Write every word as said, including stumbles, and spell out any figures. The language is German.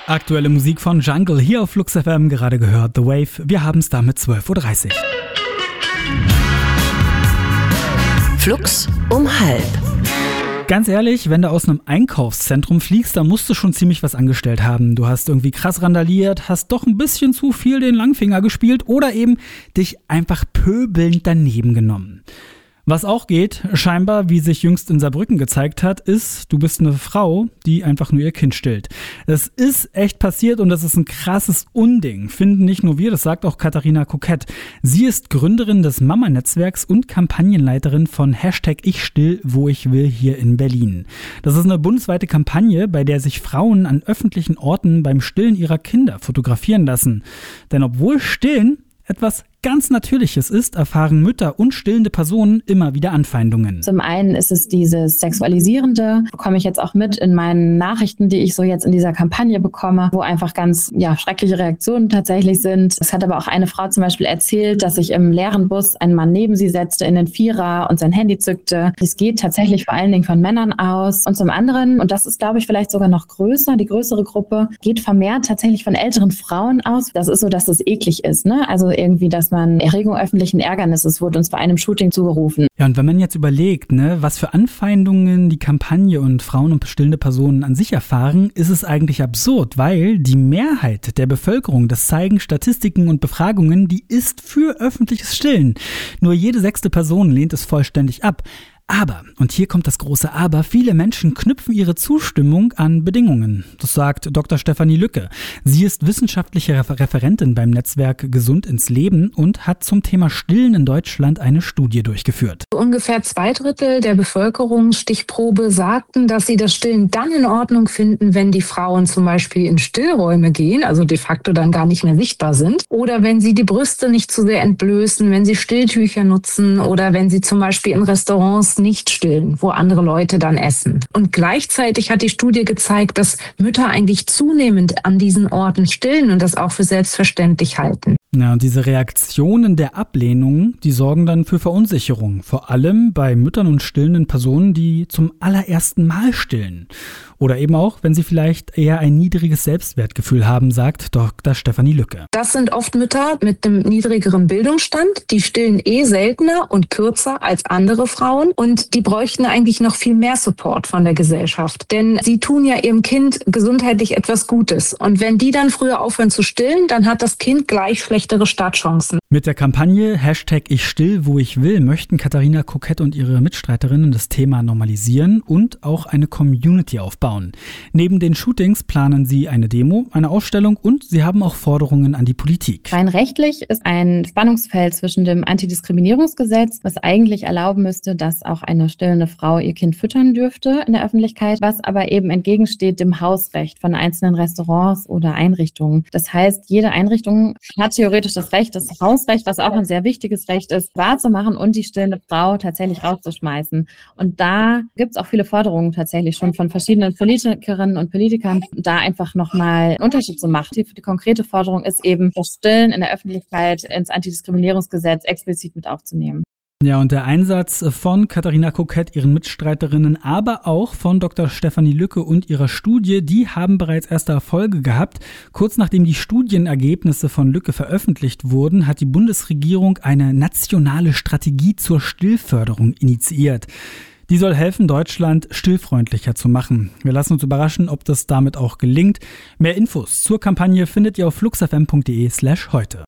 Aktuelle Musik von Jungle hier auf Flux F M, gerade gehört The Wave. Wir haben es damit zwölf Uhr dreißig. Flux um halb. Ganz ehrlich, wenn du aus einem Einkaufszentrum fliegst, dann musst du schon ziemlich was angestellt haben. Du hast irgendwie krass randaliert, hast doch ein bisschen zu viel den Langfinger gespielt oder eben dich einfach pöbelnd daneben genommen. Was auch geht, scheinbar, wie sich jüngst in Saarbrücken gezeigt hat, ist, du bist eine Frau, die einfach nur ihr Kind stillt. Das ist echt passiert und das ist ein krasses Unding, finden nicht nur wir, das sagt auch Katharina Kokett. Sie ist Gründerin des Mama-Netzwerks und Kampagnenleiterin von Hashtag Ich still, wo ich will hier in Berlin. Das ist eine bundesweite Kampagne, bei der sich Frauen an öffentlichen Orten beim Stillen ihrer Kinder fotografieren lassen. Denn obwohl Stillen etwas ganz Natürliches ist, erfahren Mütter und stillende Personen immer wieder Anfeindungen. Zum einen ist es dieses Sexualisierende, bekomme ich jetzt auch mit in meinen Nachrichten, die ich so jetzt in dieser Kampagne bekomme, wo einfach ganz ja, schreckliche Reaktionen tatsächlich sind. Es hat aber auch eine Frau zum Beispiel erzählt, dass sich im leeren Bus ein Mann neben sie setzte in den Vierer und sein Handy zückte. Es geht tatsächlich vor allen Dingen von Männern aus. Und zum anderen, und das ist glaube ich vielleicht sogar noch größer, die größere Gruppe, geht vermehrt tatsächlich von älteren Frauen aus. Das ist so, dass es eklig ist, ne? Also irgendwie, dass man Erregung öffentlichen Ärgernisses wurde uns bei einem Shooting zugerufen. Ja, und wenn man jetzt überlegt, ne, was für Anfeindungen die Kampagne und Frauen und stillende Personen an sich erfahren, ist es eigentlich absurd, weil die Mehrheit der Bevölkerung, das zeigen Statistiken und Befragungen, die ist für öffentliches Stillen. Nur jede sechste Person lehnt es vollständig ab. Aber, und hier kommt das große Aber, viele Menschen knüpfen ihre Zustimmung an Bedingungen. Das sagt Doktor Stefanie Lücke. Sie ist wissenschaftliche Referentin beim Netzwerk Gesund ins Leben und hat zum Thema Stillen in Deutschland eine Studie durchgeführt. Ungefähr zwei Drittel der Bevölkerungsstichprobe sagten, dass sie das Stillen dann in Ordnung finden, wenn die Frauen zum Beispiel in Stillräume gehen, also de facto dann gar nicht mehr sichtbar sind, oder wenn sie die Brüste nicht zu sehr entblößen, wenn sie Stilltücher nutzen oder wenn sie zum Beispiel in Restaurants nicht stillen, wo andere Leute dann essen. Und gleichzeitig hat die Studie gezeigt, dass Mütter eigentlich zunehmend an diesen Orten stillen und das auch für selbstverständlich halten. Ja, und diese Reaktionen der Ablehnung, die sorgen dann für Verunsicherung. Vor allem bei Müttern und stillenden Personen, die zum allerersten Mal stillen. Oder eben auch, wenn sie vielleicht eher ein niedriges Selbstwertgefühl haben, sagt Doktor Stefanie Lücke. Das sind oft Mütter mit einem niedrigeren Bildungsstand, die stillen eh seltener und kürzer als andere Frauen und die bräuchten eigentlich noch viel mehr Support von der Gesellschaft. Denn sie tun ja ihrem Kind gesundheitlich etwas Gutes. Und wenn die dann früher aufhören zu stillen, dann hat das Kind gleich schlechtere Startchancen. Mit der Kampagne Hashtag Ich still, wo ich will, möchten Katharina Kokett und ihre Mitstreiterinnen das Thema normalisieren und auch eine Community aufbauen. Neben den Shootings planen sie eine Demo, eine Ausstellung und sie haben auch Forderungen an die Politik. Rein rechtlich ist ein Spannungsfeld zwischen dem Antidiskriminierungsgesetz, was eigentlich erlauben müsste, dass auch eine stillende Frau ihr Kind füttern dürfte in der Öffentlichkeit, was aber eben entgegensteht dem Hausrecht von einzelnen Restaurants oder Einrichtungen. Das heißt, jede Einrichtung hat theoretisch das Recht, das Hausrecht, was auch ein sehr wichtiges Recht ist, wahrzumachen und die stillende Frau tatsächlich rauszuschmeißen. Und da gibt es auch viele Forderungen tatsächlich schon von verschiedenen Politikerinnen und Politikern, da einfach nochmal einen Unterschied zu machen. Die, die konkrete Forderung ist eben, das Stillen in der Öffentlichkeit ins Antidiskriminierungsgesetz explizit mit aufzunehmen. Ja, und der Einsatz von Katharina Kokett, ihren Mitstreiterinnen, aber auch von Doktor Stefanie Lücke und ihrer Studie, die haben bereits erste Erfolge gehabt. Kurz nachdem die Studienergebnisse von Lücke veröffentlicht wurden, hat die Bundesregierung eine nationale Strategie zur Stillförderung initiiert. Die soll helfen, Deutschland stillfreundlicher zu machen. Wir lassen uns überraschen, ob das damit auch gelingt. Mehr Infos zur Kampagne findet ihr auf fluxfm punkt de slash heute.